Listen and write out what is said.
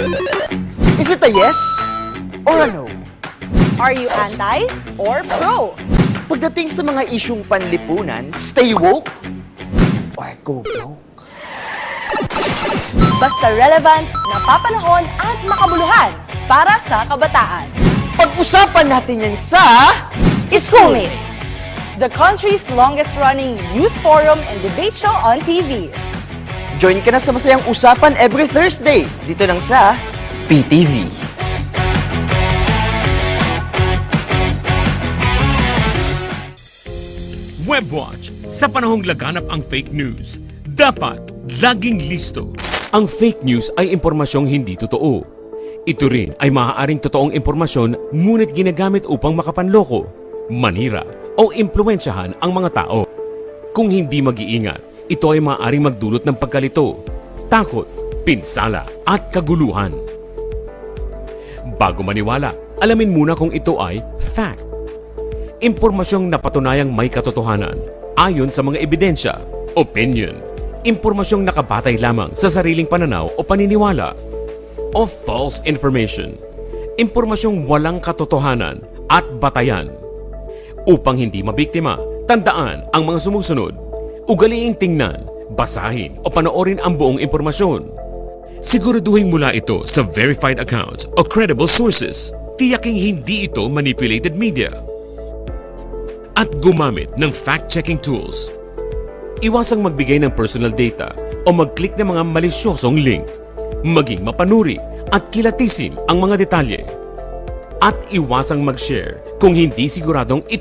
Is it a yes or a no? Are you anti or pro? Pagdating sa mga isyung panlipunan, stay woke or go broke? Basta relevant, napapanahon at makabuluhan para sa kabataan. Pag-usapan natin yan sa Schoolmates, the country's longest-running youth forum and debate show on TV. Join ka na sa masayang usapan every Thursday dito lang sa PTV. Webwatch. Sa panahong laganap ang fake news, dapat laging listo. Ang fake news ay impormasyong hindi totoo. Ito rin ay maaaring totoong impormasyon ngunit ginagamit upang makapanloko, manira o impluwensyahan ang mga tao. Kung hindi mag-iingat, ito ay maaaring magdulot ng pagkalito, takot, pinsala at kaguluhan. Bago maniwala, alamin muna kung ito ay fact. Impormasyong napatunayang may katotohanan ayon sa mga ebidensya. Opinion. Impormasyong nakabatay lamang sa sariling pananaw o paniniwala. O false information. Impormasyong walang katotohanan at batayan. Upang hindi mabiktima, tandaan ang mga sumusunod. Ugaliing tingnan, basahin o panoorin ang buong impormasyon. Siguraduhin mula ito sa verified accounts o credible sources. Tiyaking hindi ito manipulated media. At gumamit ng fact-checking tools. Iwasang magbigay ng personal data o mag-click ng mga malisyosong link. Maging mapanuri at kilatisin ang mga detalye. At iwasang mag-share kung hindi siguradong ito